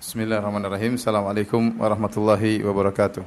Bismillahirrahmanirrahim. Assalamualaikum warahmatullahi wabarakatuh.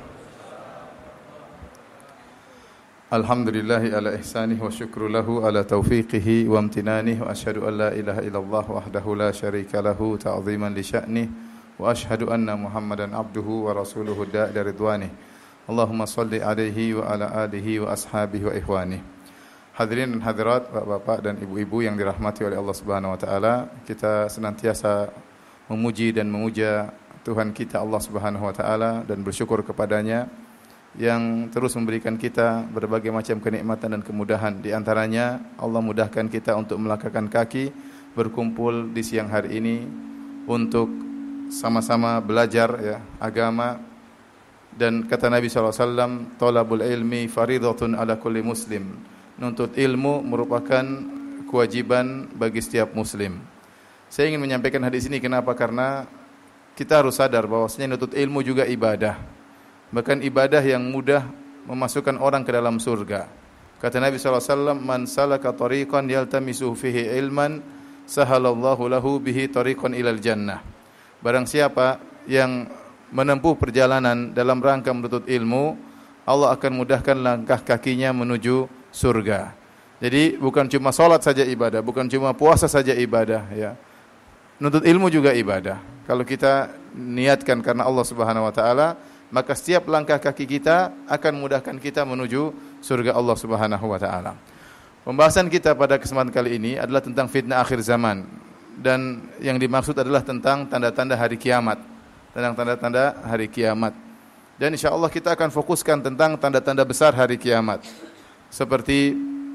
Alhamdulillahi ala ihsanih wa syukru lahu ala taufiqihi wa amtinanih wa asyhadu an la ilaha illallah wahdahu la syarika lahu ta'ziman li sya'nih wa asyhadu anna Muhammadan abduhu wa rasuluhu da'i ridwanih. Allahumma shalli alaihi wa ala alihi wa ashabihi wa ikhwanih. Hadirin dan hadirat, bapak-bapak dan ibu-ibu yang dirahmati oleh Allah Subhanahu wa taala, kita senantiasa memuji dan memuja Tuhan kita Allah Subhanahu wa taala dan bersyukur kepadanya yang terus memberikan kita berbagai macam kenikmatan dan kemudahan. Di antaranya Allah mudahkan kita untuk melangkahkan kaki berkumpul di siang hari ini untuk sama-sama belajar agama. Dan kata Nabi SAW, "Thalabul ilmi faridatun ala kulli muslim." Menuntut ilmu merupakan kewajiban bagi setiap muslim. Saya ingin menyampaikan hadis ini kenapa? Karena kita harus sadar bahwasanya menuntut ilmu juga ibadah. Bahkan ibadah yang mudah memasukkan orang ke dalam surga. Kata Nabi SAW, "Man salaka tariqan yaltamisu fihi ilman, sahalallahu lahu bihi tariqan ilal jannah." Barang siapa yang menempuh perjalanan dalam rangka menuntut ilmu, Allah akan mudahkan langkah kakinya menuju surga. Jadi bukan cuma salat saja ibadah, bukan cuma puasa saja ibadah, ya. Menuntut ilmu juga ibadah. Kalau kita niatkan karena Allah Subhanahu wa taala, maka setiap langkah kaki kita akan memudahkan kita menuju surga Allah Subhanahu wa taala. Pembahasan kita pada kesempatan kali ini adalah tentang fitnah akhir zaman, dan yang dimaksud adalah tentang tanda-tanda hari kiamat. Tentang tanda-tanda hari kiamat. Dan insyaallah kita akan fokuskan tentang tanda-tanda besar hari kiamat. Seperti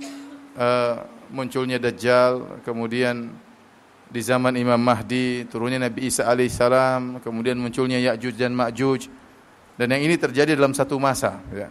munculnya Dajjal, kemudian di zaman Imam Mahdi, turunnya Nabi Isa alaihissalam, kemudian munculnya Ya'juj dan Ma'juj. Dan yang ini terjadi dalam satu masa, ya.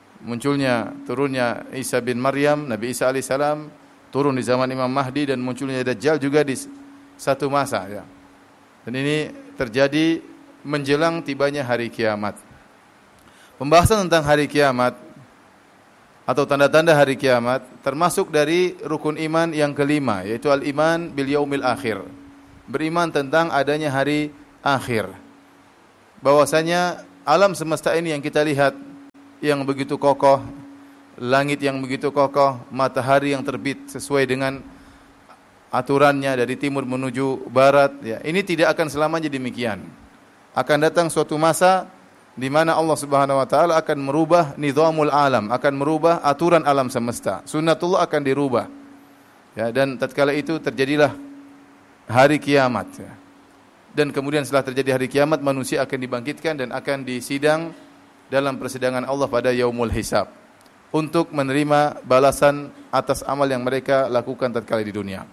Turunnya Isa bin Maryam, Nabi Isa alaihissalam turun di zaman Imam Mahdi, dan munculnya Dajjal juga di satu masa, ya. Dan ini terjadi menjelang tibanya hari kiamat. Pembahasan tentang hari kiamat atau tanda-tanda hari kiamat termasuk dari rukun iman yang kelima, yaitu al-iman bil yaumil akhir. Beriman tentang adanya hari akhir. Bahwasanya alam semesta ini yang kita lihat yang begitu kokoh, langit yang begitu kokoh, matahari yang terbit sesuai dengan aturannya dari timur menuju barat, ya. Ini tidak akan selamanya demikian. Akan datang suatu masa di mana Allah Subhanahu wa taala akan merubah nizamul alam, akan merubah aturan alam semesta. Sunnatullah akan dirubah. Ya, dan tatkala itu terjadilah hari kiamat, ya. Dan kemudian setelah terjadi hari kiamat, manusia akan dibangkitkan dan akan disidang dalam persidangan Allah pada yaumul hisab untuk menerima balasan atas amal yang mereka lakukan tatkala di dunia.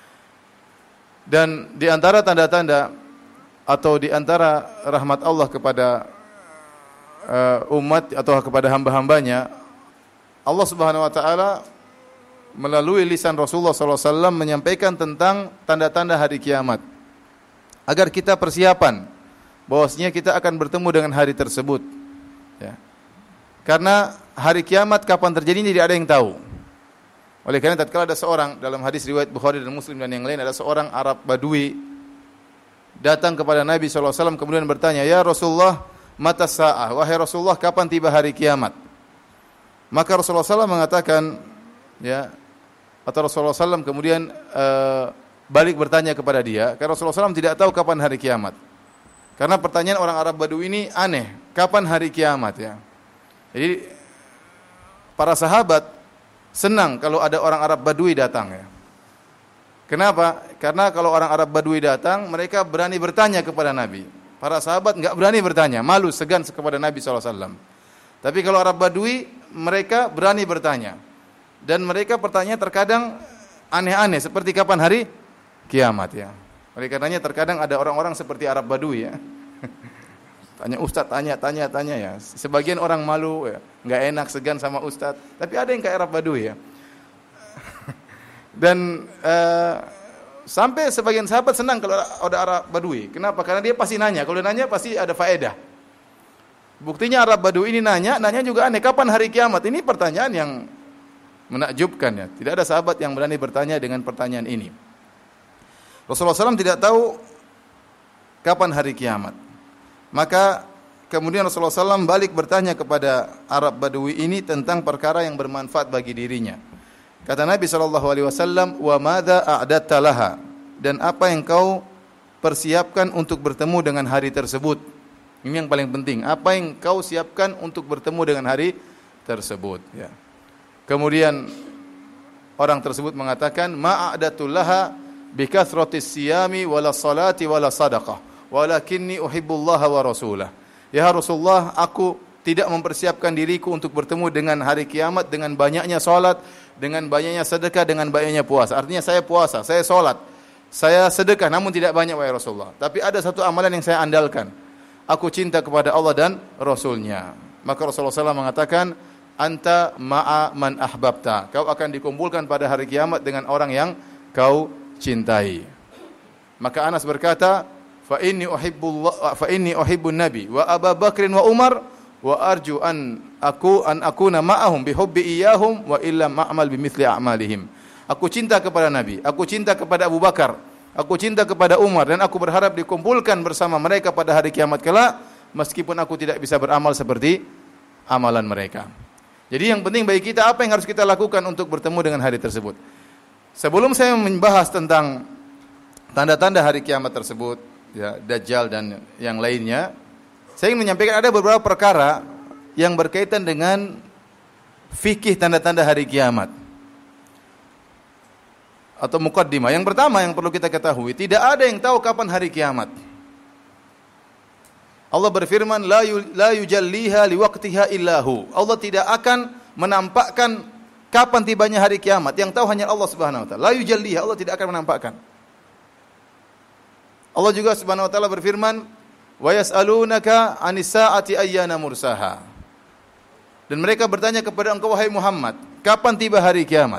Dan di antara tanda-tanda atau di antara rahmat Allah kepada umat atau kepada hamba-hambanya, Allah Subhanahu wa taala melalui lisan Rasulullah sallallahu alaihi wasallam menyampaikan tentang tanda-tanda hari kiamat agar kita persiapan bahwasanya kita akan bertemu dengan hari tersebut, ya. Karena hari kiamat kapan terjadi tidak ada yang tahu. Oleh karena tatkala ada seorang, dalam hadis riwayat Bukhari dan Muslim dan yang lain, ada seorang Arab Badui datang kepada Nabi sallallahu alaihi wasallam kemudian bertanya, "Ya Rasulullah, mata sa'ah, wahai Rasulullah, kapan tiba hari kiamat?" Maka Rasulullah SAW mengatakan, ya, atau Rasulullah SAW kemudian balik bertanya kepada dia, karena Rasulullah SAW tidak tahu kapan hari kiamat. Karena pertanyaan orang Arab Badui ini aneh, kapan hari kiamat, ya. Jadi para sahabat senang kalau ada orang Arab Badui datang, ya. Kenapa? Karena kalau orang Arab Badui datang, mereka berani bertanya kepada Nabi. Para sahabat enggak berani bertanya, malu, segan kepada Nabi SAW. Tapi kalau Arab Badui, mereka berani bertanya. Dan mereka pertanyaan terkadang aneh-aneh, seperti kapan hari kiamat, ya. Oleh karenanya terkadang ada orang-orang seperti Arab Badui, ya. Tanya Ustaz, tanya, ya. Sebagian orang malu, ya, enggak enak, segan sama Ustaz. Tapi ada yang kayak Arab Badui, ya. Dan sampai sebagian sahabat senang kalau ada Arab Badui. Kenapa? Karena dia pasti nanya. Kalau dia nanya pasti ada faedah. Buktinya Arab Badui ini nanya juga aneh. Kapan hari kiamat? Ini pertanyaan yang menakjubkan, ya. Tidak ada sahabat yang berani bertanya dengan pertanyaan ini. Rasulullah SAW tidak tahu kapan hari kiamat. Maka kemudian Rasulullah SAW balik bertanya kepada Arab Badui ini tentang perkara yang bermanfaat bagi dirinya. Kata Nabi SAW, wa madza a'datta laha, dan apa yang kau persiapkan untuk bertemu dengan hari tersebut. Ini yang paling penting. Apa yang kau siapkan untuk bertemu dengan hari tersebut. Ya. Kemudian orang tersebut mengatakan, ma'adatul laha bikathratis siyami wala salati wala sadaqah, walakinni uhibbullaha wa rasulah. Ya Rasulullah, aku tidak mempersiapkan diriku untuk bertemu dengan hari kiamat dengan banyaknya salat, dengan banyaknya sedekah, dengan banyaknya puasa. Artinya saya puasa, saya salat, saya sedekah, namun tidak banyak wahai Rasulullah. Tapi ada satu amalan yang saya andalkan. Aku cinta kepada Allah dan Rasulnya. Maka Rasulullah SAW mengatakan, anta ma'a man ahbabta. Kau akan dikumpulkan pada hari kiamat dengan orang yang kau cintai. Maka Anas berkata, fa inni uhibbun nabi wa Abu Bakrin wa Umar wa arju an akuna ma'ahum bihubbi iyahum wa illam a'mal bimithli a'malihim. Aku cinta kepada Nabi, aku cinta kepada Abu Bakar, aku cinta kepada Umar, dan aku berharap dikumpulkan bersama mereka pada hari kiamat kelak, meskipun aku tidak bisa beramal seperti amalan mereka. Jadi yang penting bagi kita, apa yang harus kita lakukan untuk bertemu dengan hari tersebut. Sebelum saya membahas tentang tanda-tanda hari kiamat tersebut, ya, Dajjal dan yang lainnya, saya ingin menyampaikan ada beberapa perkara yang berkaitan dengan fikih tanda-tanda hari kiamat atau muqaddimah. Yang pertama yang perlu kita ketahui, tidak ada yang tahu kapan hari kiamat. Allah berfirman, la yujalliha liwaqtiha illahu. Allah tidak akan menampakkan kapan tibanya hari kiamat. Yang tahu hanya Allah Subhanahu wa taala. La yujalliha, Allah tidak akan menampakkan. Allah juga Subhanahu wa taala berfirman, wa yas'alunaka 'anis sa'ati ayyana mursaha. Dan mereka bertanya kepada engkau wahai Muhammad, kapan tiba hari kiamat?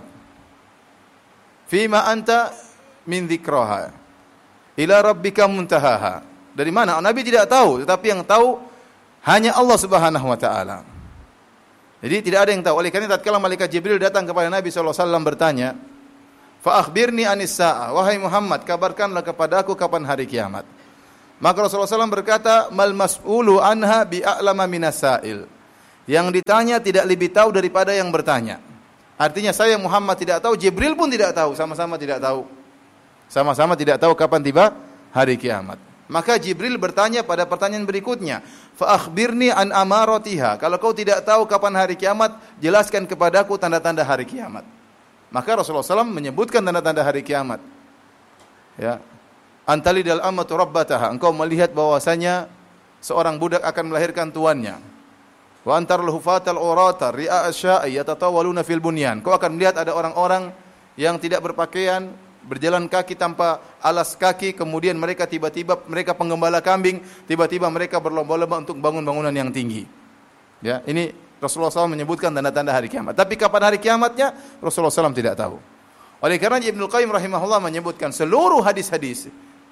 Fima anta min dzikraha ila rabbika muntahaha. Dari mana? Nabi tidak tahu, tetapi yang tahu hanya Allah Subhanahu wa taala. Jadi tidak ada yang tahu. Oleh karena tatkala malaikat Jibril datang kepada Nabi sallallahu alaihi wasallam bertanya, fa akhbirni 'anis sa'ah. Wahai Muhammad, kabarkanlah kepadaku kapan hari kiamat. Maka Rasulullah SAW berkata, mal mas'ulu anha bi'a'lama minas sa'il. Yang ditanya tidak lebih tahu daripada yang bertanya. Artinya saya Muhammad tidak tahu, Jibril pun tidak tahu, sama-sama tidak tahu. Sama-sama tidak tahu kapan tiba hari kiamat. Maka Jibril bertanya pada pertanyaan berikutnya, fa akhbirni an amaratiha. Kalau kau tidak tahu kapan hari kiamat, jelaskan kepadaku tanda-tanda hari kiamat. Maka Rasulullah SAW menyebutkan tanda-tanda hari kiamat. Ya. Antalidal amatu rabbataha, engkau melihat bahwasanya seorang budak akan melahirkan tuannya. Wa antarul hufatal urata ri'a asya'i yatatawaluna fil bunyan. Kau akan melihat ada orang-orang yang tidak berpakaian, berjalan kaki tanpa alas kaki, kemudian mereka tiba-tiba mereka penggembala kambing, tiba-tiba mereka berlomba-lomba untuk bangun bangunan yang tinggi. Ya, ini Rasulullah SAW menyebutkan tanda-tanda hari kiamat. Tapi kapan hari kiamatnya Rasulullah SAW tidak tahu. Oleh karena Ibnu Qayyim rahimahullah menyebutkan seluruh hadis-hadis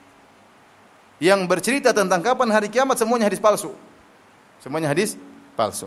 yang bercerita tentang kapan hari kiamat semuanya hadis palsu. Semuanya hadis palsu.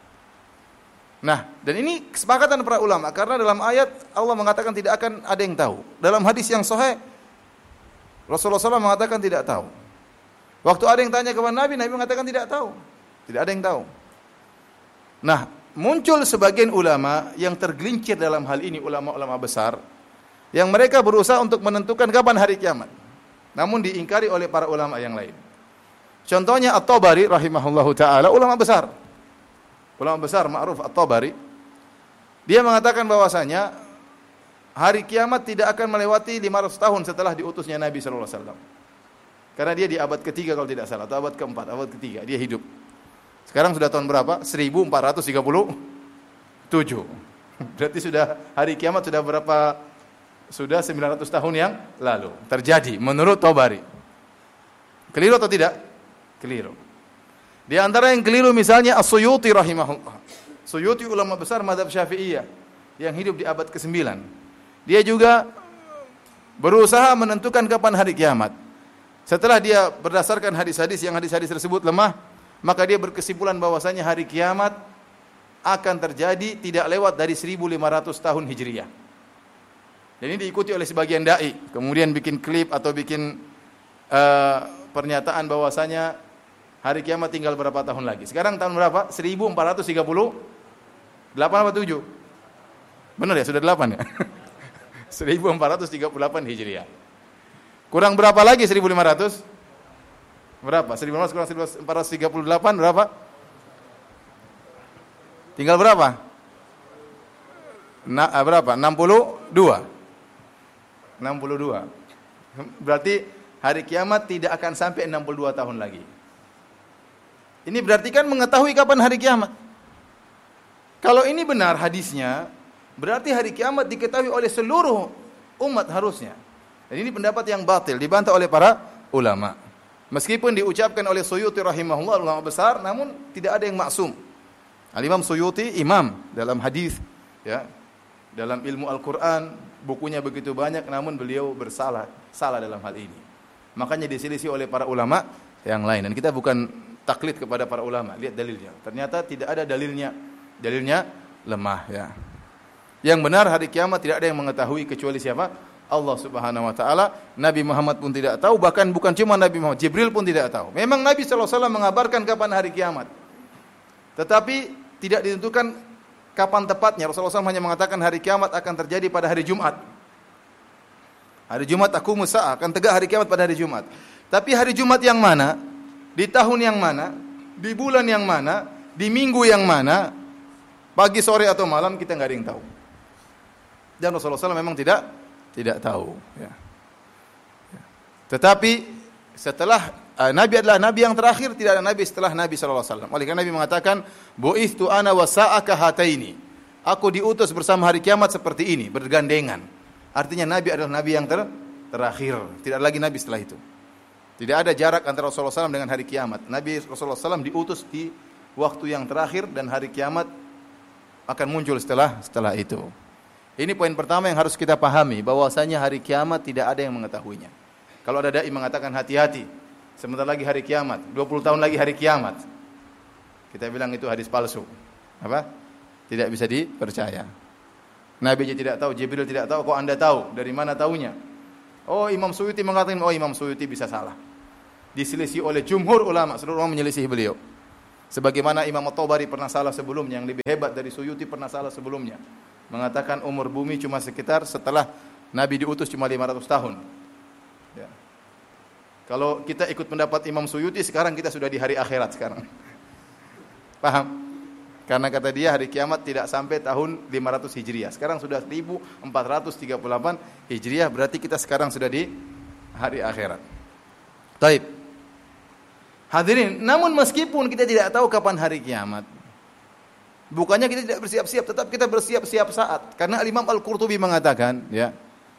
Nah, dan ini kesepakatan para ulama karena dalam ayat Allah mengatakan tidak akan ada yang tahu. Dalam hadis yang sahih Rasulullah SAW mengatakan tidak tahu. Waktu ada yang tanya kepada Nabi, Nabi mengatakan tidak tahu. Tidak ada yang tahu. Nah, muncul sebagian ulama yang tergelincir dalam hal ini, ulama-ulama besar, yang mereka berusaha untuk menentukan kapan hari kiamat. Namun diingkari oleh para ulama yang lain. Contohnya At-Tabari rahimahullahu taala, ulama besar. Ulama besar ma'ruf At-Tabari. Dia mengatakan bahwasanya hari kiamat tidak akan melewati 500 tahun setelah diutusnya Nabi sallallahu alaihi wasallam. Karena dia di abad ketiga kalau tidak salah, atau abad keempat, abad ketiga dia hidup. Sekarang sudah tahun berapa? 1437. Berarti sudah hari kiamat sudah berapa? Sudah 900 tahun yang lalu terjadi menurut Tabari. Keliru atau tidak? Keliru. Di antara yang keliru misalnya As-Suyuti rahimahullah. Suyuti ulama besar mazhab Syafi'iyah yang hidup di abad ke-9. Dia juga berusaha menentukan kapan hari kiamat. Setelah dia berdasarkan hadis-hadis yang hadis-hadis tersebut lemah, maka dia berkesimpulan bahwasanya hari kiamat akan terjadi tidak lewat dari 1500 tahun Hijriyah. Dan ini diikuti oleh sebagian dai, kemudian bikin klip atau bikin pernyataan bahwasanya hari kiamat tinggal berapa tahun lagi. Sekarang tahun berapa? 1438 apa 7? Benar ya, sudah 8 ya? 1438 Hijriah. Kurang berapa lagi 1500? Berapa? 1500 kurang 1438 berapa? Tinggal berapa? Berapa? 62. Berarti hari kiamat tidak akan sampai 62 tahun lagi. Ini berarti kan mengetahui kapan hari kiamat. Kalau ini benar hadisnya, berarti hari kiamat diketahui oleh seluruh umat harusnya. Dan ini pendapat yang batil, dibantah oleh para ulama. Meskipun diucapkan oleh Suyuti rahimahullah, ulama besar, namun tidak ada yang maksum. Al-Imam Suyuti imam dalam hadis, ya, dalam ilmu Al-Quran, bukunya begitu banyak, namun beliau salah dalam hal ini. Makanya diselisih oleh para ulama yang lain. Dan kita bukan taklid kepada para ulama, lihat dalilnya. Ternyata tidak ada dalilnya lemah. Ya. Yang benar hari kiamat tidak ada yang mengetahui kecuali siapa? Allah Subhanahu Wa Taala. Nabi Muhammad pun tidak tahu, bahkan bukan cuma Nabi Muhammad, Jibril pun tidak tahu. Memang Nabi SAW mengabarkan kapan hari kiamat, tetapi tidak ditentukan kapan tepatnya. Rasulullah SAW hanya mengatakan hari kiamat akan terjadi pada hari Jumat. Hari Jumat taqumus saah, akan tegak hari kiamat pada hari Jumat. Tapi hari Jumat yang mana? Di tahun yang mana? Di bulan yang mana? Di minggu yang mana? Pagi, sore atau malam, kita nggak ada yang tahu. Dan Rasulullah SAW memang tidak tahu. Ya. Tetapi setelah Nabi adalah Nabi yang terakhir, tidak ada Nabi setelah Nabi SAW. Oleh karena Nabi mengatakan, bu'ithtu ana wa sa'aka hataini. Aku diutus bersama hari kiamat seperti ini, bergandengan. Artinya Nabi adalah Nabi yang terakhir. Tidak ada lagi Nabi setelah itu. Tidak ada jarak antara Rasulullah SAW dengan hari kiamat. Nabi Rasulullah SAW diutus di waktu yang terakhir dan hari kiamat akan muncul setelah itu. Ini poin pertama yang harus kita pahami, bahwasanya hari kiamat tidak ada yang mengetahuinya. Kalau ada dai mengatakan hati-hati, sebentar lagi hari kiamat, 20 tahun lagi hari kiamat, kita bilang itu hadis palsu. Apa? Tidak bisa dipercaya. Nabi aja tidak tahu, Jibril tidak tahu, kok Anda tahu? Dari mana taunya? Oh, Imam Suyuti mengatakan, oh Imam Suyuti bisa salah. Diselisih oleh jumhur ulama, seluruh ulama menyelisih beliau. Sebagaimana Imam At-Tabari pernah salah sebelumnya, yang lebih hebat dari Suyuti pernah salah sebelumnya. Mengatakan umur bumi cuma sekitar setelah Nabi diutus cuma 500 tahun. Ya. Kalau kita ikut pendapat Imam Suyuti, sekarang kita sudah di hari akhirat sekarang. Paham? Karena kata dia hari kiamat tidak sampai tahun 500 Hijriah. Sekarang sudah 1438 Hijriah, berarti kita sekarang sudah di hari akhirat. Taib. Hadirin, namun meskipun kita tidak tahu kapan hari kiamat, bukannya kita tidak bersiap-siap, tetap kita bersiap-siap saat. Karena Imam Al-Qurtubi mengatakan, ya,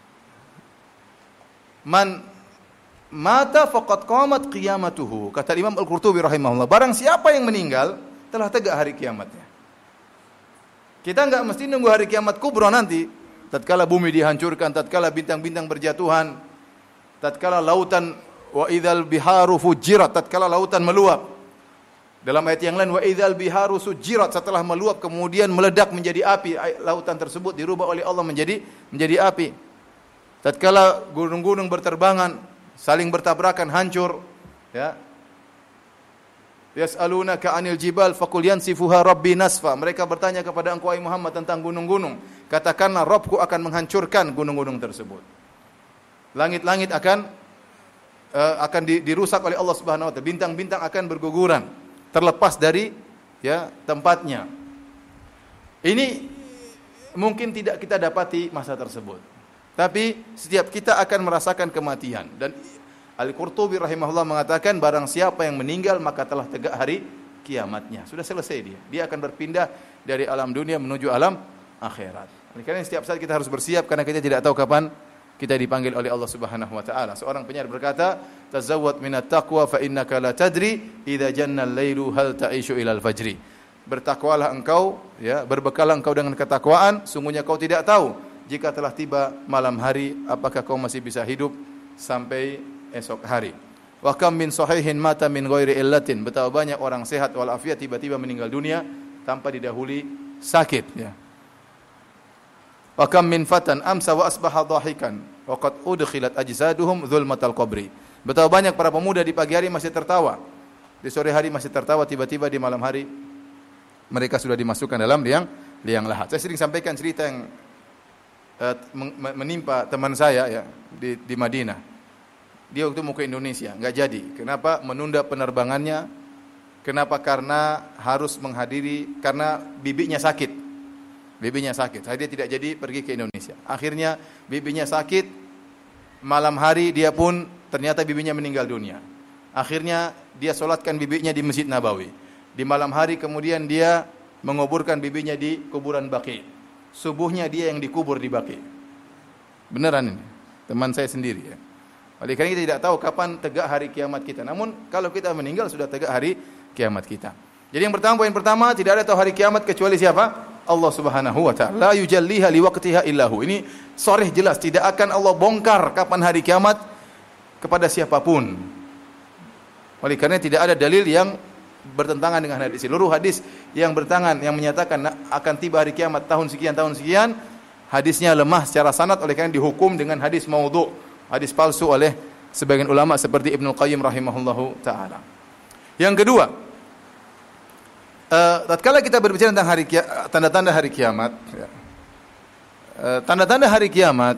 man mata faqad qamat qiyamatuhu. Kata Imam Al-Qurtubi rahimahullah, barang siapa yang meninggal, telah tegak hari kiamatnya. Kita enggak mesti nunggu hari kiamat kubra nanti, tatkala bumi dihancurkan, tatkala bintang-bintang berjatuhan, tatkala lautan wa idzal biharu fujirat, tatkala lautan meluap. Dalam ayat yang lain, wa idzal biharu sujirat, setelah meluap kemudian meledak menjadi api, lautan tersebut dirubah oleh Allah menjadi api. Tatkala gunung-gunung berterbangan, saling bertabrakan, hancur, ya. Yas'alunaka 'anil jibal faqul yansifuha rabbi nasfa. Mereka bertanya kepada engkau wahai Muhammad tentang gunung-gunung. Katakanlah Rabbku akan menghancurkan gunung-gunung tersebut. Langit-langit akan dirusak oleh Allah Subhanahu wa taala. Bintang-bintang akan berguguran, terlepas dari tempatnya. Ini mungkin tidak kita dapati masa tersebut. Tapi setiap kita akan merasakan kematian. Dan Al-Qurtubi rahimahullah mengatakan, barang siapa yang meninggal maka telah tegak hari kiamatnya. Sudah selesai dia. Dia akan berpindah dari alam dunia menuju alam akhirat. Karena setiap saat kita harus bersiap, karena kita tidak tahu kapan kita dipanggil oleh Allah Subhanahu wa taala. Seorang penyair berkata, "Tazawwad minat taqwa fa innaka la tadri idza janna al-lailu hal ta'ishu ilal fajri." Bertakwalah engkau, ya, berbekallah engkau dengan ketakwaan, sungguhnya kau tidak tahu jika telah tiba malam hari apakah kau masih bisa hidup sampai esok hari. Wa kam min sahihin mata min ghairi illatin. Betapa banyak orang sehat walafiat tiba-tiba meninggal dunia tanpa didahului sakit, ya. Wa kam min fatan amsa wa asbaha dhahikan wa qad udkhilat ajsaduhum dzulmatal qabri. Betapa banyak para pemuda di pagi hari masih tertawa, di sore hari masih tertawa, tiba-tiba di malam hari mereka sudah dimasukkan dalam liang lahat. Saya sering sampaikan cerita yang menimpa teman saya ya di Madinah. Dia waktu mau ke Indonesia, nggak jadi. Kenapa? Menunda penerbangannya. Kenapa? Karena harus menghadiri, karena bibinya sakit. Bibinya sakit. Dia tidak jadi pergi ke Indonesia. Akhirnya bibinya sakit. Malam hari dia pun ternyata bibinya meninggal dunia. Akhirnya dia solatkan bibinya di Masjid Nabawi. Di malam hari kemudian dia menguburkan bibinya di kuburan Baqi. Subuhnya dia yang dikubur di Baqi. Beneran ini. Teman saya sendiri ya. Oleh karena kita tidak tahu kapan tegak hari kiamat kita. Namun kalau kita meninggal sudah tegak hari kiamat kita. Jadi yang pertama, poin pertama, tidak ada tahu hari kiamat kecuali siapa? Allah Subhanahu wa taala. La yujalliha liwaqtiha illahu. Ini sharih jelas, tidak akan Allah bongkar kapan hari kiamat kepada siapapun. Oleh karena tidak ada dalil yang bertentangan dengan hadis. Seluruh hadis yang bertentangan yang menyatakan akan tiba hari kiamat tahun sekian, hadisnya lemah secara sanad, oleh karena dihukum dengan hadis maudhu, hadis palsu oleh sebagian ulama seperti Ibnu Qayyim rahimahullahu taala. Yang kedua, tatkala kita berbicara tentang tanda-tanda hari kiamat, ya. Tanda-tanda hari kiamat,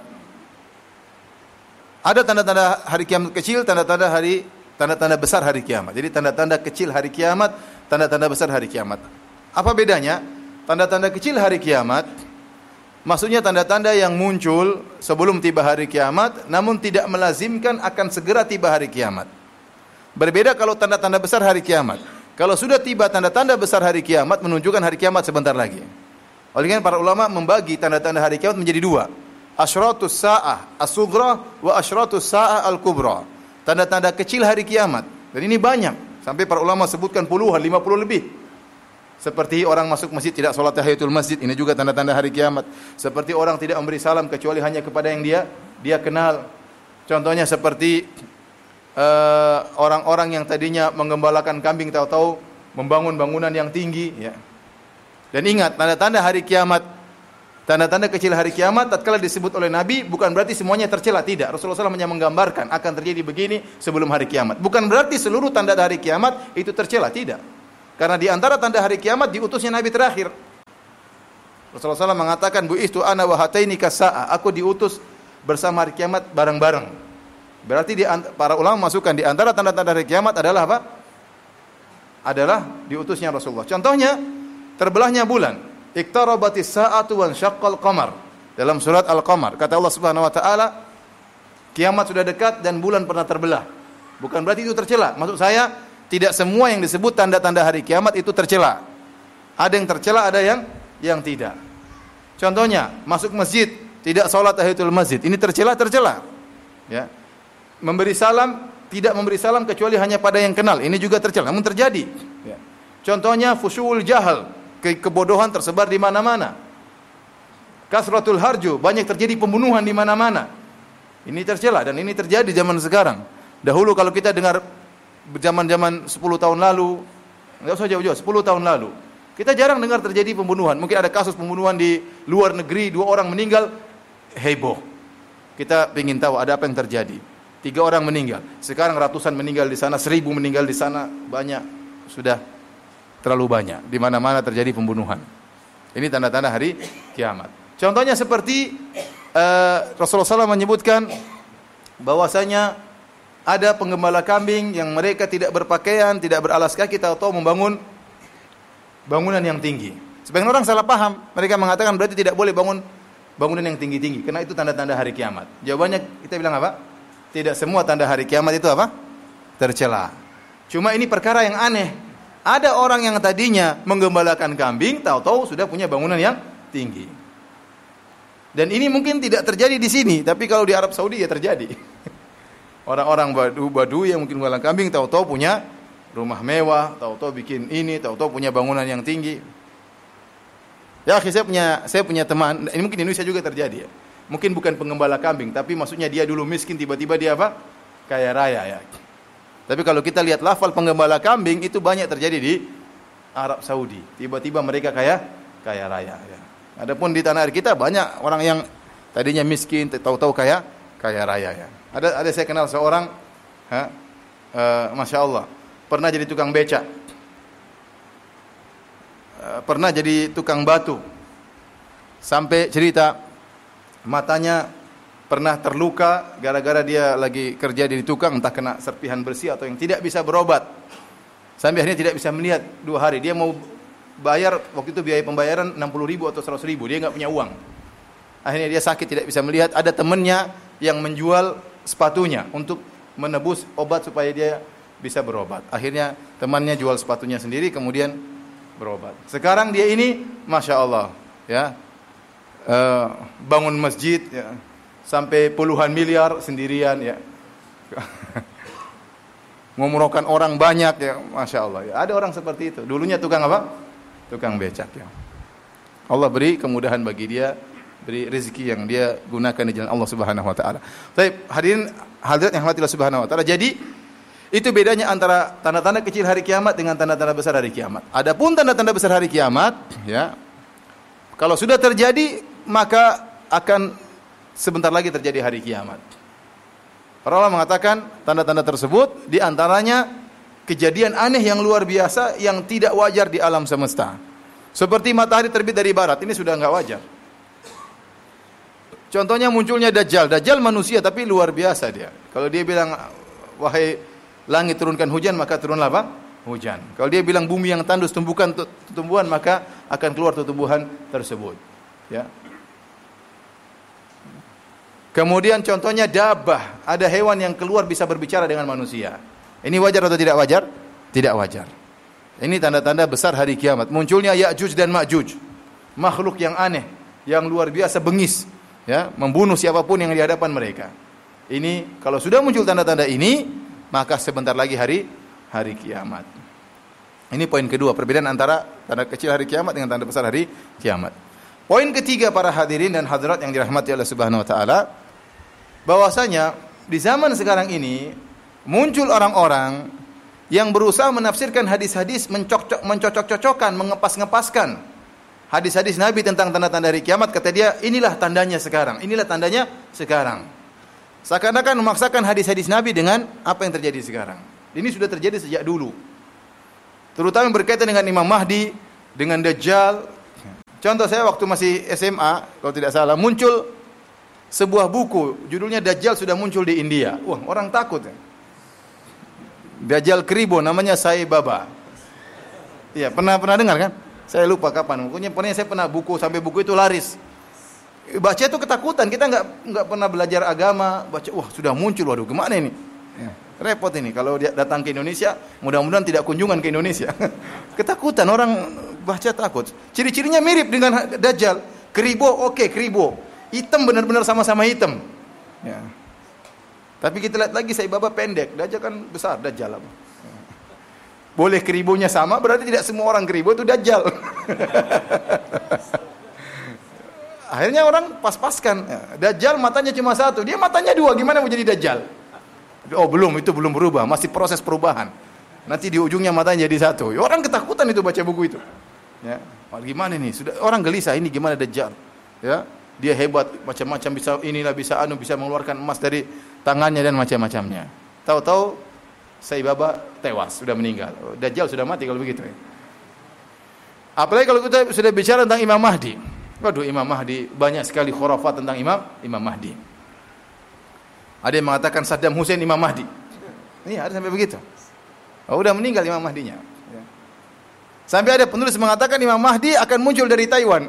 ada tanda-tanda hari kiamat kecil, tanda-tanda besar hari kiamat. Jadi tanda-tanda kecil hari kiamat, tanda-tanda besar hari kiamat. Apa bedanya? Tanda-tanda kecil hari kiamat, maksudnya tanda-tanda yang muncul sebelum tiba hari kiamat, namun tidak melazimkan akan segera tiba hari kiamat. Berbeda kalau tanda-tanda besar hari kiamat. Kalau sudah tiba tanda-tanda besar hari kiamat, menunjukkan hari kiamat sebentar lagi. Oleh karena para ulama membagi tanda-tanda hari kiamat menjadi dua. Asyratus sa'ah as-sughra wa asyratus sa'ah al-kubra. Tanda-tanda kecil hari kiamat. Dan ini banyak. Sampai para ulama sebutkan puluhan, 50 lebih. Seperti orang masuk masjid tidak salat tahiyatul masjid, ini juga tanda-tanda hari kiamat. Seperti orang tidak memberi salam kecuali hanya kepada yang dia kenal. Contohnya seperti orang-orang yang tadinya menggembalakan kambing tahu-tahu membangun bangunan yang tinggi ya. Dan ingat, tanda-tanda hari kiamat, tanda-tanda kecil hari kiamat tatkala disebut oleh Nabi bukan berarti semuanya tercela, tidak. Rasulullah SAW hanya menggambarkan akan terjadi begini sebelum hari kiamat. Bukan berarti seluruh tanda hari kiamat itu tercela, tidak. Karena di antara tanda hari kiamat diutusnya Nabi terakhir. Rasulullah SAW mengatakan, bu'istu ana wa hataini kasa'a. Aku diutus bersama hari kiamat bareng-bareng. Berarti para ulama masukkan di antara tanda-tanda hari kiamat adalah apa? Adalah diutusnya Rasulullah. Contohnya, terbelahnya bulan. Iqtarabatis sa'atu wan syaqqal qamar. Dalam surat Al-Qamar, kata Allah Subhanahu wa taala, kiamat sudah dekat dan bulan pernah terbelah. Bukan berarti itu tercela. Maksud saya, tidak semua yang disebut tanda-tanda hari kiamat itu tercela. Ada yang tercela, ada yang tidak. Contohnya, masuk masjid, tidak salat tahiyatul masjid. Ini tercela. Ya. Memberi salam, tidak memberi salam kecuali hanya pada yang kenal. Ini juga tercela, namun terjadi. Ya. Contohnya fusyul jahal, kebodohan tersebar di mana-mana. Kasratul harju, banyak terjadi pembunuhan di mana-mana. Ini tercela dan ini terjadi zaman sekarang. Dahulu kalau kita dengar zaman-zaman 10 tahun lalu, enggak usah jauh-jauh, 10 tahun lalu, kita jarang dengar terjadi pembunuhan. Mungkin ada kasus pembunuhan di luar negeri, 2 orang meninggal, heboh. Kita ingin tahu ada apa yang terjadi. 3 orang meninggal. Sekarang ratusan meninggal di sana, 1000 meninggal di sana, banyak. Sudah terlalu banyak. Di mana-mana terjadi pembunuhan. Ini tanda-tanda hari kiamat. Contohnya seperti Rasulullah SAW menyebutkan bahwasanya ada penggembala kambing yang mereka tidak berpakaian, tidak beralas kaki, atau membangun bangunan yang tinggi. Sebagian orang salah paham. Mereka mengatakan berarti tidak boleh bangun bangunan yang tinggi-tinggi, karena itu tanda-tanda hari kiamat. Jawabannya kita bilang apa? Tidak semua tanda hari kiamat itu apa? Tercela. Cuma ini perkara yang aneh. Ada orang yang tadinya menggembalakan kambing, tahu-tahu sudah punya bangunan yang tinggi. Dan ini mungkin tidak terjadi di sini, tapi kalau di Arab Saudi ya terjadi. Orang-orang Badu yang mungkin menggembalakan kambing, tahu-tahu punya rumah mewah, tahu-tahu bikin ini, tahu-tahu punya bangunan yang tinggi. Ya, saya punya teman, ini mungkin di Indonesia juga terjadi ya. Mungkin bukan penggembala kambing, tapi maksudnya dia dulu miskin, tiba-tiba dia apa? Kaya raya ya. Tapi kalau kita lihat lafal penggembala kambing, itu banyak terjadi di Arab Saudi. Tiba-tiba mereka kaya raya ya. Adapun di tanah air kita banyak orang yang tadinya miskin, tahu-tahu kaya raya ya. Ada saya kenal seorang Masya Allah, pernah jadi tukang becak, pernah jadi tukang batu, sampai cerita matanya pernah terluka gara-gara dia lagi kerja di tukang, entah kena serpihan bersih atau yang tidak bisa berobat, sampai akhirnya tidak bisa melihat 2 hari. Dia mau bayar, waktu itu biaya pembayaran 60.000 atau 100.000, dia nggak punya uang. Akhirnya dia sakit, tidak bisa melihat. Ada temannya yang menjual sepatunya untuk menebus obat supaya dia bisa berobat. Akhirnya temannya jual sepatunya sendiri, kemudian berobat. Sekarang dia ini, Masya Allah, ya, bangun masjid, ya, sampai puluhan miliar sendirian, ya. Ngumrohkan orang banyak, ya, Masya Allah. Ya. Ada orang seperti itu. Dulunya tukang apa? Tukang becak, ya. Allah beri kemudahan bagi dia, beri rezeki yang dia gunakan di jalan Allah Subhanahu wa taala. Baik, hadirin hadirat yang dirahmati Allah Subhanahu wa taala. Jadi itu bedanya antara tanda-tanda kecil hari kiamat dengan tanda-tanda besar hari kiamat. Adapun tanda-tanda besar hari kiamat, ya, kalau sudah terjadi maka akan sebentar lagi terjadi hari kiamat. Para ulama mengatakan tanda-tanda tersebut di antaranya kejadian aneh yang luar biasa yang tidak wajar di alam semesta. Seperti matahari terbit dari barat, ini sudah enggak wajar. Contohnya munculnya Dajjal. Dajjal manusia tapi luar biasa dia. Kalau dia bilang, wahai langit turunkan hujan, maka turunlah apa? Hujan. Kalau dia bilang bumi yang tandus tumbuhkan tumbuhan, maka akan keluar tumbuhan tersebut. Ya. Kemudian contohnya dabah. Ada hewan yang keluar bisa berbicara dengan manusia. Ini wajar atau tidak wajar? Tidak wajar. Ini tanda-tanda besar hari kiamat. Munculnya Ya'juj dan Ma'juj. Makhluk yang aneh, yang luar biasa bengis, ya, membunuh siapapun yang di hadapan mereka. Ini kalau sudah muncul tanda-tanda ini, maka sebentar lagi hari kiamat. Ini poin kedua, perbedaan antara tanda kecil hari kiamat dengan tanda besar hari kiamat. Poin ketiga para hadirin dan hadirat yang dirahmati Allah Subhanahu wa taala, bahwasanya di zaman sekarang ini muncul orang-orang yang berusaha menafsirkan hadis-hadis, mencocok-cocokkan, mengepas-ngepaskan hadis-hadis Nabi tentang tanda-tanda hari kiamat. Kata dia, inilah tandanya sekarang, inilah tandanya sekarang. Seakan-akan memaksakan hadis-hadis Nabi dengan apa yang terjadi sekarang. Ini sudah terjadi sejak dulu. Terutama berkaitan dengan Imam Mahdi, dengan Dajjal. Contoh saya waktu masih SMA, kalau tidak salah, muncul sebuah buku, judulnya Dajjal sudah muncul di India. Wah, orang takut. Dajjal Kribo, namanya Sai Baba. Iya, pernah dengar kan? Saya lupa kapan. Pokoknya saya pernah buku, sampai buku itu laris. Baca itu ketakutan, kita nggak pernah belajar agama, baca, wah sudah muncul, waduh gimana ini? Ya, repot ini, kalau dia datang ke Indonesia, mudah-mudahan tidak kunjungan ke Indonesia. Ketakutan, orang baca takut. Ciri-cirinya mirip dengan Dajjal. Kribo, oke, Kribo. Hitam, benar-benar sama-sama hitam. Ya. Tapi kita lihat lagi, Sai Baba pendek, Dajjal kan besar, Dajjal apa? Boleh Kribonya sama, berarti tidak semua orang Kribo itu Dajjal. Akhirnya orang pas-paskan. Dajjal matanya cuma satu, dia matanya dua, gimana mau jadi Dajjal? Oh itu belum berubah, masih proses perubahan. Nanti di ujungnya matanya jadi satu. Orang ketakutan itu baca buku itu. Ya, gimana nih? Sudah orang gelisah, ini gimana Dajjal? Ya, dia hebat, macam-macam bisa mengeluarkan emas dari tangannya dan macam-macamnya. Tahu-tahu Sai Baba tewas, sudah meninggal. Dajjal sudah mati kalau begitu. Apalagi kalau kita sudah bicara tentang Imam Mahdi. Waduh, Imam Mahdi, banyak sekali khurafat tentang Imam Mahdi. Ada yang mengatakan Saddam Hussein Imam Mahdi. Iya, ada sampai begitu. Oh, udah meninggal Imam Mahdinya. Ya. Sampai ada penulis mengatakan Imam Mahdi akan muncul dari Taiwan.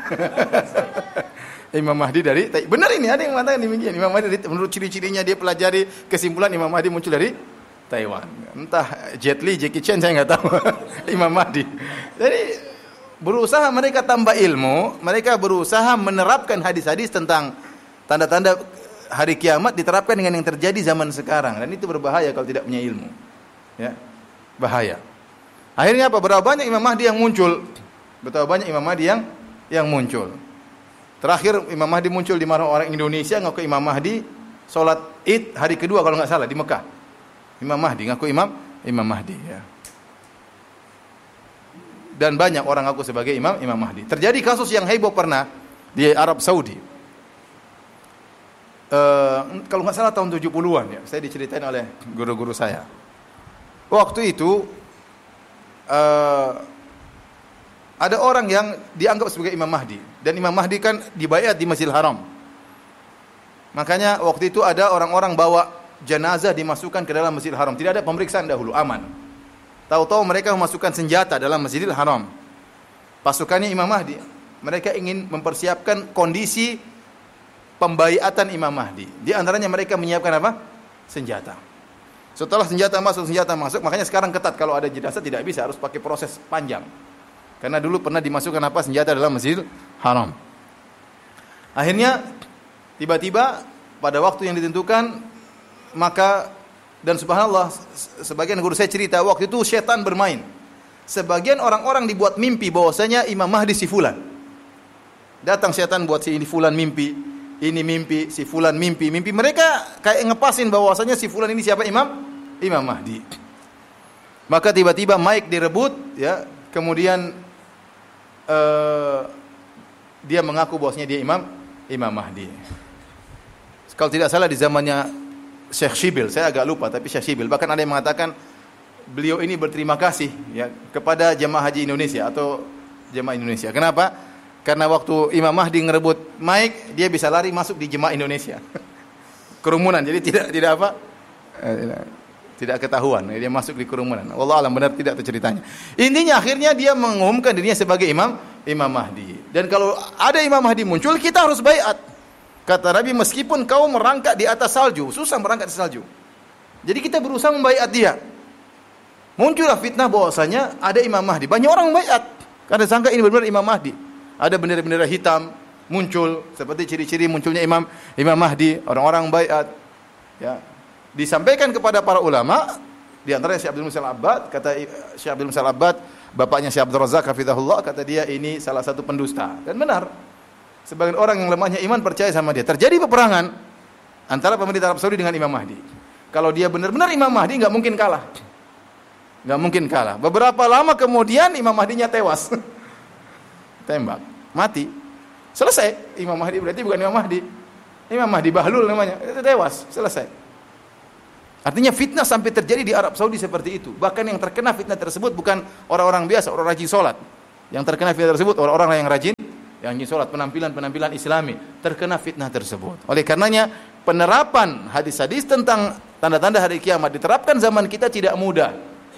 Imam Mahdi dari Taiwan. Benar ini, ada yang mengatakan demikian. Imam Mahdi menurut ciri-cirinya dia pelajari, kesimpulan Imam Mahdi muncul dari Taiwan. Entah Jet Li, Jackie Chan, saya nggak tahu. Imam Mahdi. Jadi berusaha mereka tambah ilmu, mereka berusaha menerapkan hadis-hadis tentang tanda-tanda hari kiamat diterapkan dengan yang terjadi zaman sekarang, dan itu berbahaya kalau tidak punya ilmu. Ya, bahaya. Akhirnya apa? Berapa banyak Imam Mahdi yang muncul? Betapa banyak Imam Mahdi yang muncul. Terakhir Imam Mahdi muncul di mana orang Indonesia ngaku Imam Mahdi salat Id hari kedua kalau nggak salah di Mekah. Imam Mahdi ngaku Imam Mahdi, ya. Dan banyak orang ngaku sebagai Imam Mahdi. Terjadi kasus yang heboh pernah di Arab Saudi. kalau nggak salah tahun 70-an ya, saya diceritain oleh guru-guru saya. Waktu itu ada orang yang dianggap sebagai Imam Mahdi, dan Imam Mahdi kan dibaiat di Masjidil Haram. Makanya waktu itu ada orang-orang bawa jenazah dimasukkan ke dalam Masjidil Haram, tidak ada pemeriksaan dahulu, aman. Tahu-tahu mereka memasukkan senjata dalam Masjidil Haram. Pasukannya Imam Mahdi. Mereka ingin mempersiapkan kondisi pembaiatan Imam Mahdi. Di antaranya mereka menyiapkan apa? Senjata. Setelah senjata masuk, makanya sekarang ketat, kalau ada jenazah tidak bisa, harus pakai proses panjang. Karena dulu pernah dimasukkan apa? Senjata dalam Masjidil Haram. Akhirnya tiba-tiba pada waktu yang ditentukan, maka, dan subhanallah, sebagian guru saya cerita waktu itu setan bermain. Sebagian orang-orang dibuat mimpi bahwasanya Imam Mahdi si fulan. Datang setan buat si ini fulan mimpi, ini mimpi, si fulan mimpi. Mimpi mereka kayak ngepasin bahwasanya si fulan ini siapa? Imam Mahdi. Maka tiba-tiba mic direbut, ya. Kemudian dia mengaku bahwasanya dia Imam Mahdi. Kalau tidak salah di zamannya Syekh Shibil, saya agak lupa, tapi Syekh Shibil. Bahkan ada yang mengatakan beliau ini berterima kasih ya kepada jemaah haji Indonesia atau jemaah Indonesia. Kenapa? Karena waktu Imam Mahdi ngerebut mic, dia bisa lari masuk di jemaah Indonesia. Kerumunan, jadi tidak apa? Tidak ketahuan, dia masuk di kerumunan. Wallah alam, benar tidak itu ceritanya. Intinya akhirnya dia mengumumkan dirinya sebagai Imam Mahdi. Dan kalau ada Imam Mahdi muncul, kita harus baiat. Kata Nabi, meskipun kau merangkak di atas salju, susah merangkak di salju. Jadi kita berusaha membaiat dia. Muncullah fitnah bahwasanya ada Imam Mahdi. Banyak orang membaiat karena sangka ini benar Imam Mahdi. Ada bendera-bendera hitam muncul seperti ciri-ciri munculnya Imam Mahdi. Orang-orang baiat. Ya. Disampaikan kepada para ulama, di antaranya Syekh Abdul Musa Al-Abbad, kata Syekh Abdul Musa Al-Abbad, bapaknya Syekh Abdul Razak hafizahullah, kata dia ini salah satu pendusta. Dan benar. Sebagian orang yang lemahnya iman percaya sama dia. Terjadi peperangan antara pemerintah Arab Saudi dengan Imam Mahdi. Kalau dia benar-benar Imam Mahdi, enggak mungkin kalah. Enggak mungkin kalah. Beberapa lama kemudian Imam Mahdinya tewas. Tembak, mati. Selesai. Imam Mahdi berarti bukan Imam Mahdi. Imam Mahdi Bahlul namanya. Itu tewas, selesai. Artinya fitnah sampai terjadi di Arab Saudi seperti itu. Bahkan yang terkena fitnah tersebut bukan orang-orang biasa, orang rajin salat. Yang terkena fitnah tersebut orang-orang yang rajin salat, penampilan Islami, terkena fitnah tersebut. Oleh karenanya penerapan hadis-hadis tentang tanda-tanda hari kiamat diterapkan zaman kita tidak mudah.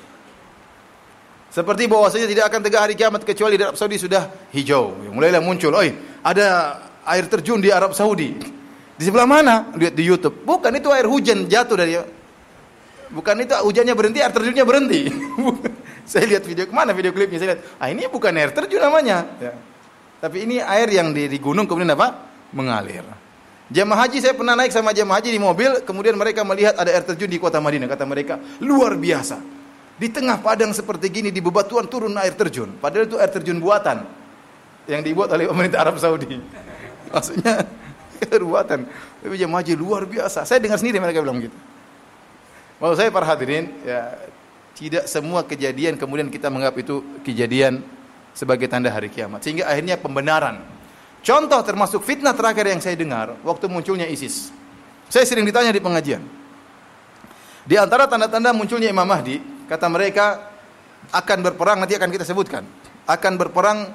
Seperti bahwasanya tidak akan tegak hari kiamat kecuali di Arab Saudi sudah hijau. Mulailah muncul, ada air terjun di Arab Saudi. Di sebelah mana? Lihat di YouTube. Bukan, itu air hujan jatuh dari. Bukan itu hujannya berhenti, air terjunnya berhenti. Saya lihat video, kemana video klipnya? Saya lihat, ini bukan air terjun namanya. Ya. Tapi ini air yang di gunung kemudian apa? Mengalir. Jemaah haji, saya pernah naik sama jemaah haji di mobil, kemudian mereka melihat ada air terjun di kota Madinah. Kata mereka, luar biasa. Di tengah padang seperti gini, di bebatuan turun air terjun. Padahal itu air terjun buatan yang dibuat oleh pemerintah Arab Saudi. Maksudnya buatan. Tapi jemaah haji luar biasa. Saya dengar sendiri mereka bilang gitu. Maksud saya para hadirin, ya, tidak semua kejadian kemudian kita menganggap itu kejadian sebagai tanda hari kiamat. Sehingga akhirnya pembenaran. Contoh termasuk fitnah terakhir yang saya dengar waktu munculnya ISIS. Saya sering ditanya di pengajian. Di antara tanda-tanda munculnya Imam Mahdi, kata mereka akan berperang, nanti akan kita sebutkan. Akan berperang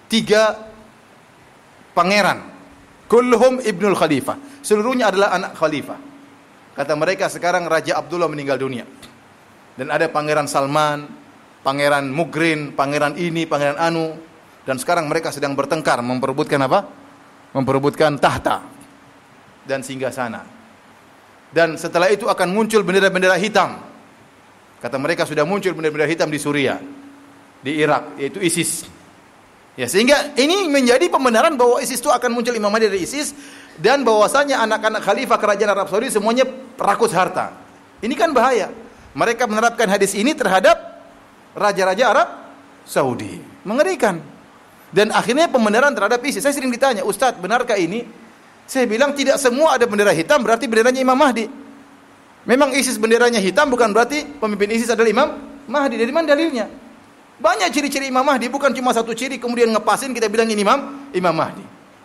3 pangeran. Kulluhum ibnul khalifah. Seluruhnya adalah anak khalifah. Kata mereka sekarang Raja Abdullah meninggal dunia. Dan ada Pangeran Salman, Pangeran Mugrin, Pangeran ini, Pangeran anu. Dan sekarang mereka sedang bertengkar memperebutkan apa? Memperebutkan tahta dan singgasana. Dan setelah itu akan muncul bendera-bendera hitam. Kata mereka sudah muncul bendera-bendera hitam di Suriah, di Irak, yaitu ISIS. Ya, sehingga ini menjadi pembenaran bahwa ISIS itu akan muncul Imam Mahdi dari ISIS, dan bahwasanya anak-anak khalifah kerajaan Arab Saudi semuanya rakus harta. Ini kan bahaya. Mereka menerapkan hadis ini terhadap raja-raja Arab Saudi. Mengerikan. Dan akhirnya pembenaran terhadap ISIS. Saya sering ditanya, Ustaz, benarkah ini? Saya bilang tidak semua ada bendera hitam berarti benderanya Imam Mahdi. Memang ISIS benderanya hitam bukan berarti pemimpin ISIS adalah Imam Mahdi. Dari mana dalilnya? Banyak ciri-ciri Imam Mahdi, bukan cuma satu ciri kemudian ngepasin kita bilang ini Imam Mahdi.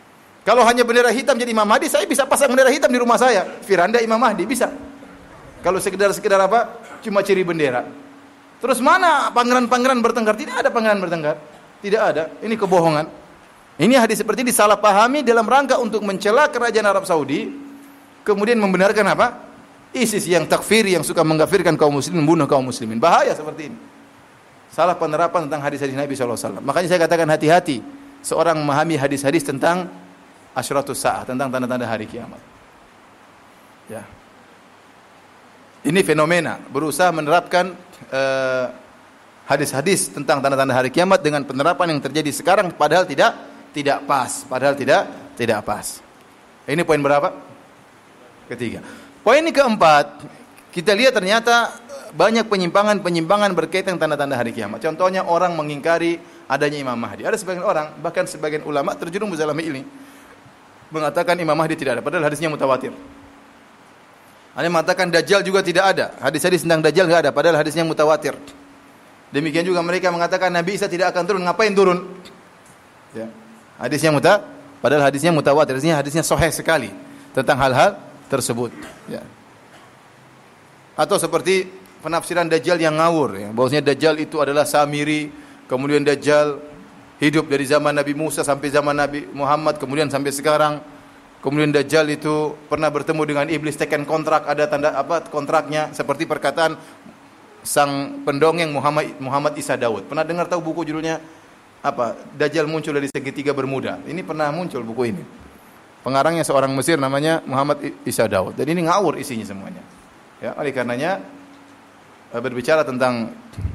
Kalau hanya bendera hitam jadi Imam Mahdi, saya bisa pasang bendera hitam di rumah saya. Firanda Imam Mahdi bisa. Kalau sekedar apa? Cuma ciri bendera. Terus mana pangeran-pangeran bertengkar? Tidak ada pangeran bertengkar. Tidak ada. Ini kebohongan. Ini hadis seperti ini disalahpahami dalam rangka untuk mencela kerajaan Arab Saudi, kemudian membenarkan apa? ISIS yang takfir, yang suka mengkafirkan kaum muslimin, membunuh kaum muslimin. Bahaya seperti ini. Salah penerapan tentang hadis-hadis Nabi SAW. Makanya saya katakan hati-hati seorang memahami hadis-hadis tentang asyratus sa'ah, tentang tanda-tanda hari kiamat. Ya. Ini fenomena berusaha menerapkan hadis-hadis tentang tanda-tanda hari kiamat dengan penerapan yang terjadi sekarang, padahal tidak pas, tidak pas. Ini poin berapa? Ketiga. Poin ini keempat, kita lihat ternyata banyak penyimpangan berkaitan tanda-tanda hari kiamat. Contohnya orang mengingkari adanya Imam Mahdi. Ada sebagian orang, bahkan sebagian ulama terjerumus dalam ini, mengatakan Imam Mahdi tidak ada, padahal hadisnya mutawatir. Ada yang mengatakan Dajjal juga tidak ada. Hadis-hadis tentang Dajjal tidak ada, padahal hadisnya mutawatir. Demikian juga mereka mengatakan Nabi Isa tidak akan turun. Ngapain turun? Ya. Hadisnya padahal hadisnya mutawatir. Hadisnya sahih sekali tentang hal-hal tersebut. Ya. Atau seperti penafsiran Dajjal yang ngawur. Ya. Bahwasanya Dajjal itu adalah Samiri. Kemudian Dajjal hidup dari zaman Nabi Musa sampai zaman Nabi Muhammad. Kemudian sampai sekarang. Kemudian Dajjal itu pernah bertemu dengan iblis, tekan kontrak, ada tanda kontraknya, seperti perkataan sang pendongeng Muhammad Isa Daud. Pernah dengar tahu buku judulnya apa? Dajjal muncul dari segitiga Bermuda. Ini pernah muncul buku ini. Pengarangnya seorang Mesir namanya Muhammad Isa Daud. Dan ini ngawur isinya semuanya. Ya, oleh karenanya berbicara tentang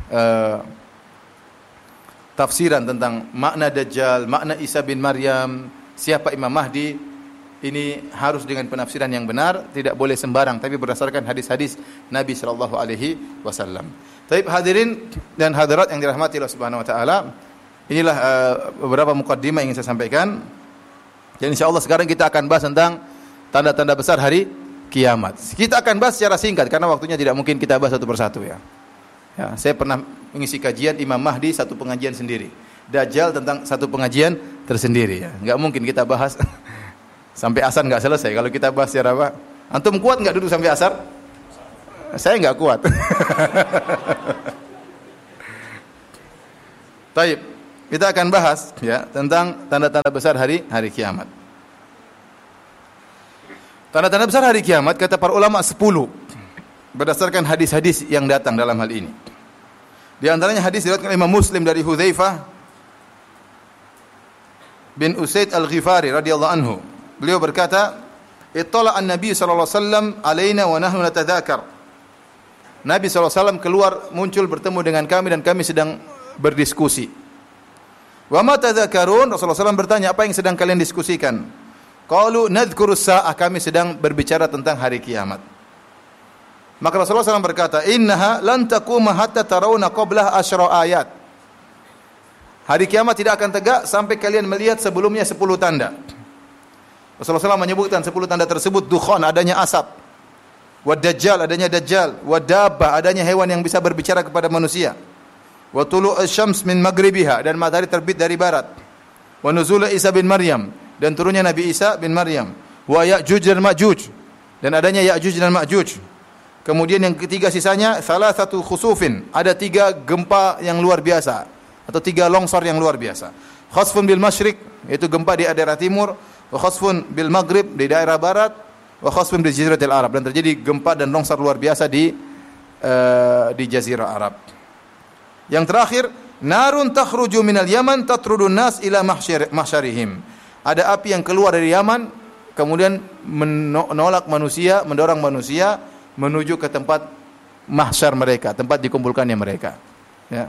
tafsiran tentang makna Dajjal, makna Isa bin Maryam, siapa Imam Mahdi, ini harus dengan penafsiran yang benar, tidak boleh sembarang, tapi berdasarkan hadis-hadis Nabi sallallahu alaihi wasallam. Baik hadirin dan hadirat yang dirahmati Allah Subhanahu wa taala, inilah beberapa mukaddimah yang ingin saya sampaikan. Dan insyaallah sekarang kita akan bahas tentang tanda-tanda besar hari kiamat. Kita akan bahas secara singkat karena waktunya tidak mungkin kita bahas satu persatu ya. Ya, saya pernah mengisi kajian Imam Mahdi satu pengajian sendiri. Dajjal tentang satu pengajian tersendiri ya. Enggak mungkin kita bahas sampai asar enggak selesai. Kalau kita bahas secara apa? Antum kuat enggak duduk sampai asar? Saya enggak kuat. Baik, kita akan bahas ya tentang tanda-tanda besar hari kiamat. Tanda-tanda besar hari kiamat kata para ulama 10 berdasarkan hadis-hadis yang datang dalam hal ini. Di antaranya hadis diriwayatkan Imam Muslim dari Hudzaifah bin Usaid Al-Ghifari radhiyallahu anhu. Beliau berkata, "Ittala an-nabi sallallahu alaihi wasallam alaina wa nahnu natadzakar." Nabi sallallahu alaihi wasallam keluar muncul bertemu dengan kami dan kami sedang berdiskusi. Wa ma tadzakarun? Rasulullah SAW bertanya, apa yang sedang kalian diskusikan? Qalu nadhkurus sa'ah, kami sedang berbicara tentang hari kiamat. Maka Rasulullah SAW berkata, "Innaha lan taquma hatta tarawna qablah asyra ayat." Hari kiamat tidak akan tegak sampai kalian melihat sebelumnya 10 tanda. Rasulullah SAW menyebutkan 10 tanda tersebut, dukhan, adanya asap, wa dajjal, adanya dajjal, wa dabbah, adanya hewan yang bisa berbicara kepada manusia, wa tulu'us syams min maghribiha, dan matahari terbit dari barat, wa nuzul Isa bin Maryam, dan turunnya Nabi Isa bin Maryam, wa Ya'juj dan Ma'juj, dan adanya Ya'juj dan Ma'juj. Kemudian yang ketiga sisanya salah satu khusufin, ada 3 gempa yang luar biasa atau 3 longsor yang luar biasa. Khasfun bil masyriq, yaitu gempa di daerah timur, wa khasfun bil maghrib, di daerah barat, wa khasfun bil jaziratil Arab, dan terjadi gempa dan longsor luar biasa di jazirah Arab. Yang terakhir, narun takhruju minal Yaman tatrudun nas ila mahsyarihim. Ada api yang keluar dari Yaman kemudian menolak manusia, mendorong manusia menuju ke tempat mahsyar mereka, tempat dikumpulkannya mereka. Ya.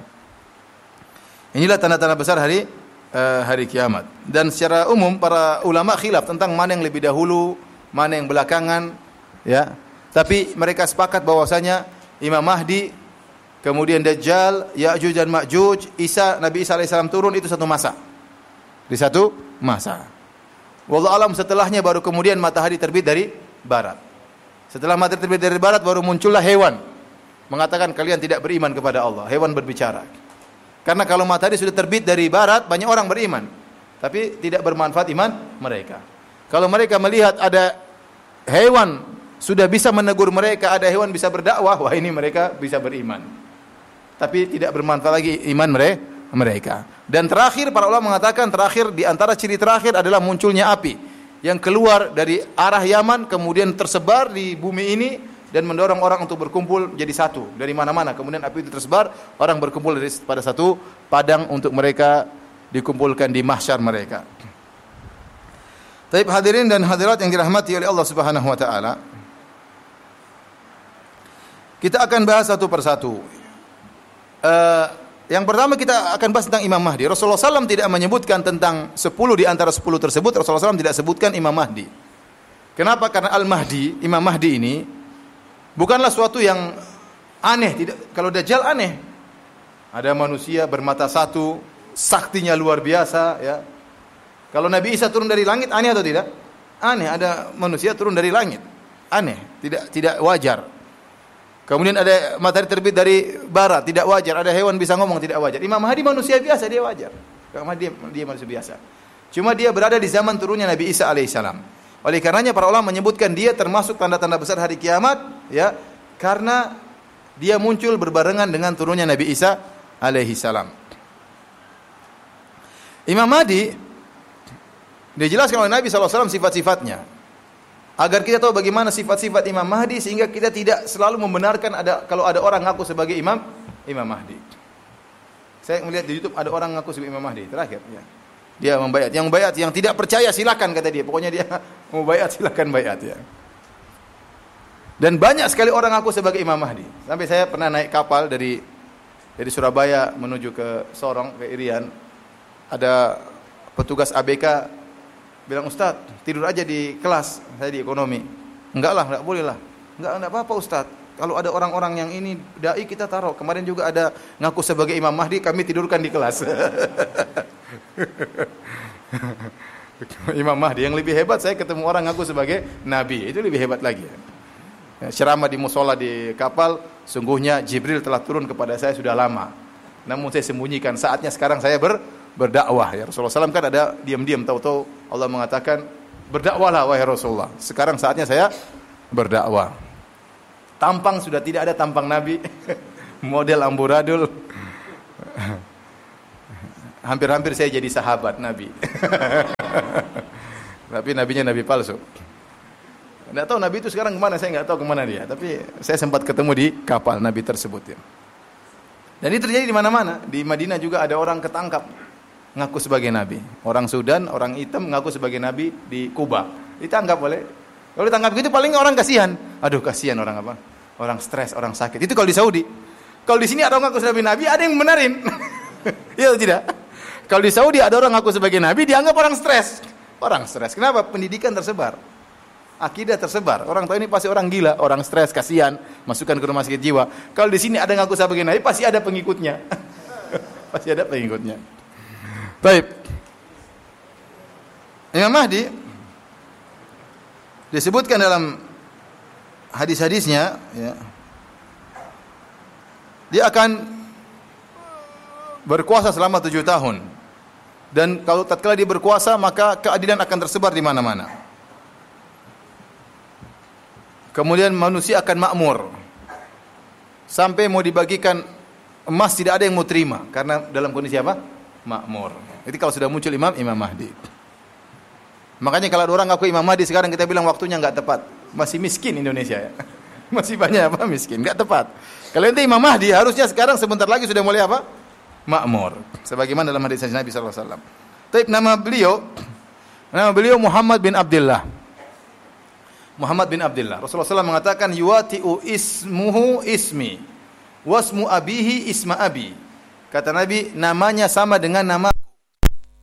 Inilah tanda-tanda besar hari kiamat. Dan secara umum para ulama khilaf tentang mana yang lebih dahulu, mana yang belakangan, ya. Tapi mereka sepakat bahwasanya Imam Mahdi, kemudian Dajjal, Ya'juj dan Ma'juj, Nabi Isa alaihissalam turun, itu satu masa. Di satu masa. Wallahu alam, setelahnya baru kemudian matahari terbit dari barat. Setelah matahari terbit dari barat baru muncullah hewan mengatakan kalian tidak beriman kepada Allah. Hewan berbicara. Karena kalau matahari sudah terbit dari barat, banyak orang beriman, tapi tidak bermanfaat iman mereka. Kalau mereka melihat ada hewan sudah bisa menegur mereka, ada hewan bisa berdakwah, wah ini mereka bisa beriman. Tapi tidak bermanfaat lagi iman mereka. Dan terakhir para ulama mengatakan di antara ciri terakhir adalah munculnya api yang keluar dari arah Yaman kemudian tersebar di bumi ini dan mendorong orang untuk berkumpul jadi satu dari mana-mana. Kemudian api itu tersebar, orang berkumpul pada satu padang untuk mereka dikumpulkan di mahsyar mereka. Taib hadirin dan hadirat yang dirahmati oleh Allah Subhanahu wa taala. Kita akan bahas satu persatu. Yang pertama kita akan bahas tentang Imam Mahdi. Rasulullah SAW tidak menyebutkan tentang 10 di antara 10 tersebut. Rasulullah SAW tidak sebutkan Imam Mahdi. Kenapa? Karena Al-Mahdi, Imam Mahdi ini bukanlah suatu yang aneh. Kalau Dajjal aneh. Ada manusia bermata satu, saktinya luar biasa. Ya. Kalau Nabi Isa turun dari langit, aneh atau tidak? Aneh. Ada manusia turun dari langit. Aneh. Tidak wajar. Kemudian ada matahari terbit dari barat, tidak wajar. Ada hewan bisa ngomong, tidak wajar. Imam Mahdi manusia biasa, dia wajar. Imam Mahdi dia manusia biasa. Cuma dia berada di zaman turunnya Nabi Isa alaihissalam. Oleh karenanya para ulama menyebutkan dia termasuk tanda-tanda besar hari kiamat, ya, karena dia muncul berbarengan dengan turunnya Nabi Isa alaihissalam. Imam Mahdi dijelaskan oleh Nabi SAW sifat-sifatnya. Agar kita tahu bagaimana sifat-sifat Imam Mahdi sehingga kita tidak selalu membenarkan kalau ada orang ngaku sebagai Imam Mahdi. Saya melihat di YouTube ada orang ngaku sebagai Imam Mahdi terakhir ya. Dia membaiat. Yang tidak percaya silakan kata dia. Pokoknya dia mau baiat silakan baiat ya. Dan banyak sekali orang ngaku sebagai Imam Mahdi. Sampai saya pernah naik kapal dari Surabaya menuju ke Sorong ke Irian. Ada petugas ABK bilang, Ustaz, tidur aja di kelas, saya di ekonomi. Enggak boleh lah. Enggak apa-apa Ustaz. Kalau ada orang-orang yang ini dai kita taruh. Kemarin juga ada ngaku sebagai Imam Mahdi, kami tidurkan di kelas. Imam Mahdi yang lebih hebat, saya ketemu orang ngaku sebagai Nabi. Itu lebih hebat lagi. Ceramah di musola di kapal, sungguhnya Jibril telah turun kepada saya sudah lama. Namun saya sembunyikan. Saatnya sekarang saya berdakwah ya. Rasulullah SAW kan ada diam-diam, tahu-tahu Allah mengatakan berdakwahlah wahai Rasulullah. Sekarang saatnya saya berdakwah. Tampang sudah tidak ada tampang Nabi. Model amburadul. Hampir-hampir saya jadi sahabat Nabi. Tapi nabinya nabi palsu. Enggak tahu Nabi itu sekarang kemana, saya enggak tahu kemana dia. Tapi saya sempat ketemu di kapal Nabi tersebut ya. Dan ini terjadi di mana-mana. Di Madinah juga ada orang ketangkap ngaku sebagai nabi. Orang Sudan, orang hitam ngaku sebagai nabi di Kuba. Ditangkap oleh. Kalau ditangkap gitu paling orang kasihan. Aduh kasihan orang apa? Orang stres, orang sakit. Itu kalau di Saudi. Kalau di sini ada orang ngaku sebagai nabi, ada yang benerin. Iya atau tidak? Kalau di Saudi ada orang ngaku sebagai nabi, dianggap orang stres. Orang stres. Kenapa? Pendidikan tersebar. Akidah tersebar. Orang tahu ini pasti orang gila, orang stres, kasihan, masukkan ke rumah sakit jiwa. Kalau di sini ada ngaku sebagai nabi, pasti ada pengikutnya. Pasti ada pengikutnya. Baik. Imam Mahdi disebutkan dalam hadis-hadisnya ya, dia akan berkuasa selama 7 tahun. Dan kalau tatkala dia berkuasa, maka keadilan akan tersebar di mana-mana. Kemudian manusia akan makmur. Sampai mau dibagikan emas tidak ada yang mau terima karena dalam kondisi apa? Makmur. Itu kalau sudah muncul Imam Mahdi. Makanya kalau ada orang ngaku Imam Mahdi sekarang kita bilang waktunya enggak tepat. Masih miskin Indonesia ya. Masih banyak apa? Miskin, enggak tepat. Kalau ente Imam Mahdi harusnya sekarang sebentar lagi sudah mulai apa? Makmur. Sebagaimana dalam hadis Nabi sallallahu alaihi wasallam. Tapi nama beliau Muhammad bin Abdullah. Muhammad bin Abdullah. Rasulullah SAW mengatakan yuwati'u ismuhu ismi wasmu abihi isma abi. Kata Nabi, namanya sama dengan nama